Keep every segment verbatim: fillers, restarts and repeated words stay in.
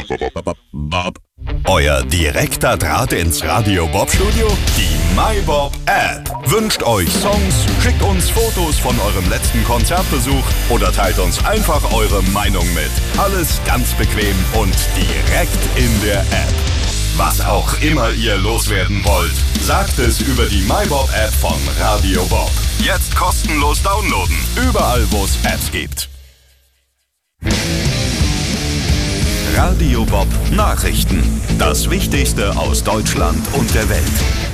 Bob. Euer direkter Draht ins Radio Bob Studio? Die MyBob App. Wünscht euch Songs, schickt uns Fotos von eurem letzten Konzertbesuch oder teilt uns einfach eure Meinung mit. Alles ganz bequem und direkt in der App. Was auch immer ihr loswerden wollt, sagt es über die MyBob App von Radio Bob. Jetzt kostenlos downloaden, überall wo es Apps gibt. Radio Bob Nachrichten. Das Wichtigste aus Deutschland und der Welt.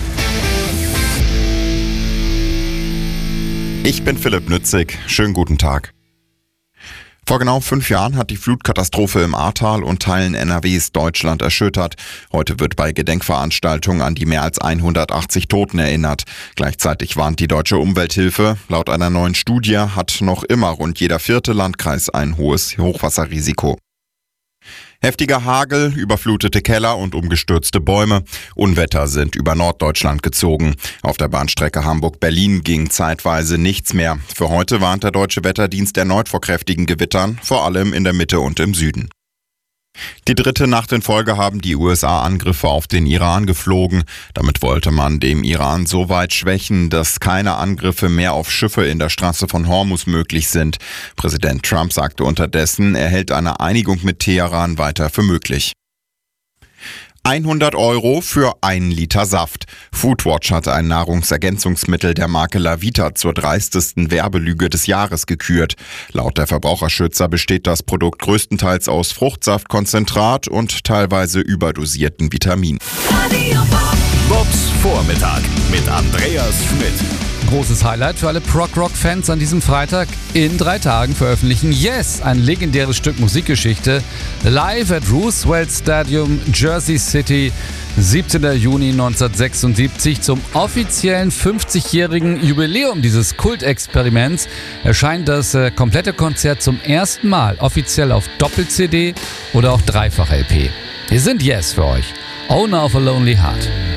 Ich bin Philipp Nützig. Schönen guten Tag. Vor genau fünf Jahren hat die Flutkatastrophe im Ahrtal und Teilen N R Ws Deutschland erschüttert. Heute wird bei Gedenkveranstaltungen an die mehr als hundertachtzig Toten erinnert. Gleichzeitig warnt die Deutsche Umwelthilfe. Laut einer neuen Studie hat noch immer rund jeder vierte Landkreis ein hohes Hochwasserrisiko. Heftiger Hagel, überflutete Keller und umgestürzte Bäume. Unwetter sind über Norddeutschland gezogen. Auf der Bahnstrecke Hamburg-Berlin ging zeitweise nichts mehr. Für heute warnt der Deutsche Wetterdienst erneut vor kräftigen Gewittern, vor allem in der Mitte und im Süden. Die dritte Nacht in Folge haben die U S A Angriffe auf den Iran geflogen. Damit wollte man dem Iran so weit schwächen, dass keine Angriffe mehr auf Schiffe in der Straße von Hormuz möglich sind. Präsident Trump sagte unterdessen, er hält eine Einigung mit Teheran weiter für möglich. hundert Euro für einen Liter Saft. Foodwatch hat ein Nahrungsergänzungsmittel der Marke Lavita zur dreistesten Werbelüge des Jahres gekürt. Laut der Verbraucherschützer besteht das Produkt größtenteils aus Fruchtsaftkonzentrat und teilweise überdosierten Vitaminen. Bobs Vormittag mit Andreas Schmidt. Großes Highlight für alle Prog-Rock-Fans an diesem Freitag. In drei Tagen veröffentlichen Yes, ein legendäres Stück Musikgeschichte, live at Roosevelt Stadium, Jersey City, siebzehnten Juni neunzehnhundertsechsundsiebzig. Zum offiziellen fünfzigjährigen Jubiläum dieses Kultexperiments erscheint das äh, komplette Konzert zum ersten Mal offiziell auf Doppel-C D oder auch Dreifach-L P. Wir sind Yes für euch, Owner of a Lonely Heart.